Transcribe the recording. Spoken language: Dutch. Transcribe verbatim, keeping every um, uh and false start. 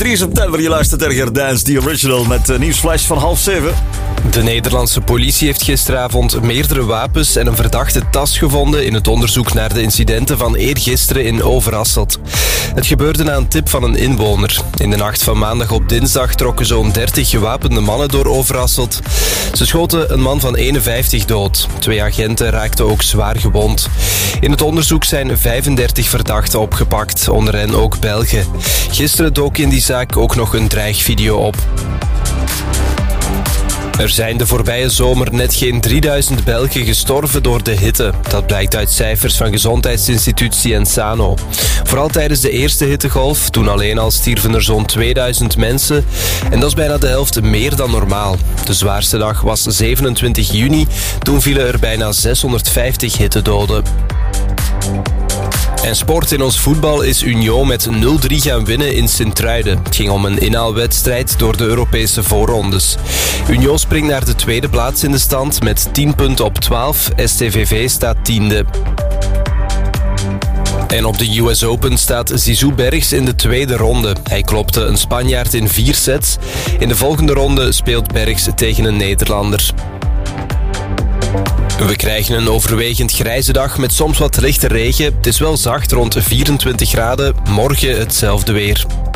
drie september, je luistert Erger Dance, The Original, met uh, nieuwsflash van half zeven. De Nederlandse politie heeft gisteravond meerdere wapens en een verdachte tas gevonden in het onderzoek naar de incidenten van eergisteren in Overasselt. Het gebeurde na een tip van een inwoner. In de nacht van maandag op dinsdag trokken zo'n dertig gewapende mannen door Overasselt. Ze schoten een man van eenenvijftig dood. Twee agenten raakten ook zwaar gewond. In het onderzoek zijn vijfendertig verdachten opgepakt, onder hen ook Belgen. Gisteren dook in die zaak ook nog een dreigvideo op. Er zijn de voorbije zomer net geen drieduizend Belgen gestorven door de hitte. Dat blijkt uit cijfers van gezondheidsinstitutie Ensano. Vooral tijdens de eerste hittegolf, toen alleen al stierven er zo'n tweeduizend mensen. En dat is bijna de helft meer dan normaal. De zwaarste dag was zevenentwintig juni. Toen vielen er bijna zeshonderdvijftig hittedoden. En sport in ons voetbal is Union met nul drie gaan winnen in Sint-Truiden. Het ging om een inhaalwedstrijd door de Europese voorrondes. Union springt naar de tweede plaats in de stand met tien punten op twaalf. S T V V staat tiende. En op de U S Open staat Zizou Bergs in de tweede ronde. Hij klopte een Spanjaard in vier sets. In de volgende ronde speelt Bergs tegen een Nederlander. We krijgen een overwegend grijze dag met soms wat lichte regen. Het is wel zacht rond vierentwintig graden. Morgen hetzelfde weer.